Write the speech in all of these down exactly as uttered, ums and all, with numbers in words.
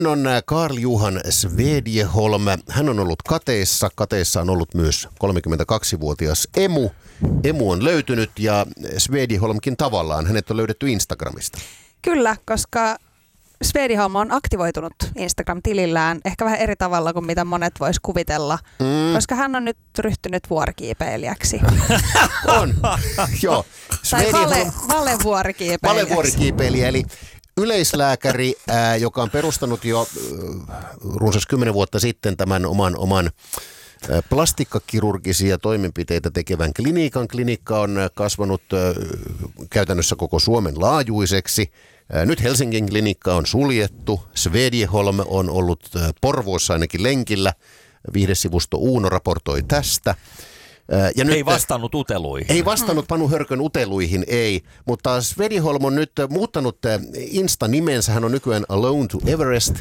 on Carl-Johan Svedjeholm. Hän on ollut kateissa. Kateissa on ollut myös kolmekymmentäkaksivuotias emu. Emu on löytynyt ja Svedjeholmkin tavallaan. Hänet on löydetty Instagramista. Kyllä, koska Svedjeholm on aktivoitunut Instagram-tilillään ehkä vähän eri tavalla kuin mitä monet vois kuvitella, mm. koska hän on nyt ryhtynyt vuorikiipeilijäksi. On, joo. Tai vale, valevuorikiipeilijäksi. Valevuorikiipeilijä, eli yleislääkäri, ää, joka on perustanut jo äh, runsas kymmenen vuotta sitten tämän oman, oman äh, plastikkakirurgisia toimenpiteitä tekevän klinikan. Klinikka on kasvanut äh, käytännössä koko Suomen laajuiseksi. Äh, nyt Helsingin klinikka on suljettu. Svedjeholm on ollut äh, Porvoossa ainakin lenkillä. Viihdesivusto Uuno raportoi tästä. Ja nyt, ei vastannut uteluihin. Ei vastannut Panu Hörkön uteluihin, ei. Mutta Svedjeholm on nyt muuttanut Insta-nimensä. Hän on nykyään Alone to Everest.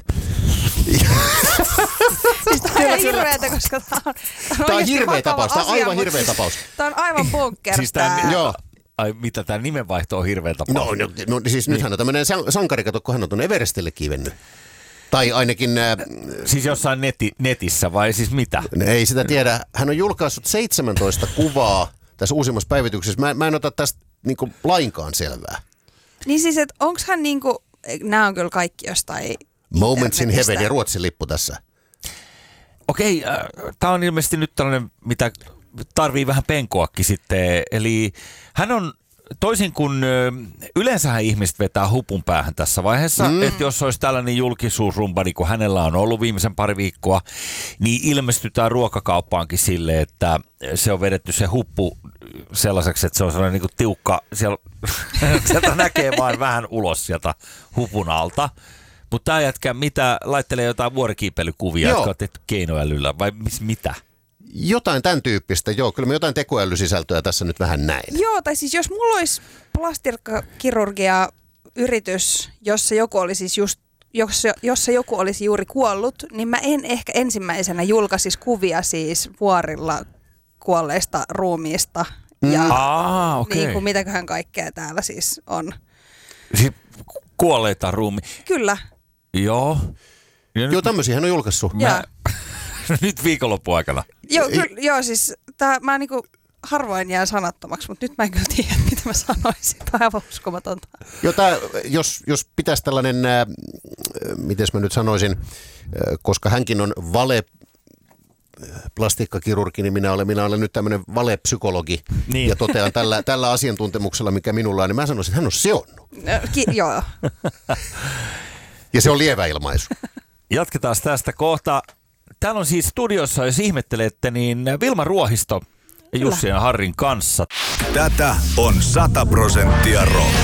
Siis tämä on ihan hirveätä, koska tämä on, tämä on hirveä tapaus. Tämä on aivan hirveä tapaus. Tämä on aivan bunker. Siis tämä, joo. Ai mitä, tämä nimenvaihto on hirveä tapaus? No, no, no siis niin. Nythän on tämmöinen sankari, kato, kun hän on tuonne Everestille kivennyt. Tai ainakin... Äh, siis jossain neti, netissä vai siis mitä? Ei sitä tiedä. Hän on julkaissut seitsemäntoista kuvaa tässä uusimmassa päivityksessä. Mä, mä en ota tästä niinku lainkaan selvää. Niin siis, että onko hän niinku... Nämä on kyllä kaikki jostain... Moments in Heaven ja Ruotsin lippu tässä. Okei, äh, tämä on ilmeisesti nyt tällainen, mitä tarvii vähän penkoakin sitten. Eli hän on... Toisin kuin yleensähän ihmiset vetää hupun päähän tässä vaiheessa, mm. että jos olisi tällainen julkisuusrumba, niin kuin hänellä on ollut viimeisen pari viikkoa, niin ilmestytään ruokakauppaankin sille, että se on vedetty se huppu sellaiseksi, että se on sellainen niin kuin tiukka, siellä, sieltä näkee vain vähän ulos sieltä hupun alta. Mutta tämä jätkä, mitä, laittelee jotain vuorikiipeilykuvia, Joo. jotka on tehty keinoälyllä, vai mitä? Jotain tämän tyyppistä, joo. Kyllä me jotain tekoälysisältöä tässä nyt vähän näin. Joo, tai siis jos mulla olisi plastikkakirurgia yritys, jossa joku olisi siis just, jossa, jossa joku olisi juuri kuollut, niin mä en ehkä ensimmäisenä julkaisisi kuvia siis vuorilla kuolleista ruumiista. Ja ah, okay. niin kuin mitäköhän kaikkea täällä siis on. Siis kuolleita ruumia? Kyllä. Joo. Joo, tämmöisiä hän on julkaissut. Mä... Nyt viikonlopun aikana. Joo, kyllä, joo siis tää, mä niinku harvoin jää sanattomaksi, mutta nyt mä en kyllä tiedä, mitä mä sanoisin. Tämä on aivan uskomatonta. Joo, tää, jos, jos pitäisi tällainen, äh, miten mä nyt sanoisin, äh, koska hänkin on vale plastikkakirurgi, niin minä olen, minä olen nyt tämmöinen valepsykologi niin. Ja totean tällä, tällä asiantuntemuksella, mikä minulla on, niin mä sanoisin, että hän on seonnut. Ki- joo. Ja se on lievä ilmaisu. Jatketaan tästä kohta. Täällä on siis studiossa, jos ihmettelette, niin Vilma Ruohisto ja Jussi ja Harrin kanssa. Tätä on sata prosenttia rock.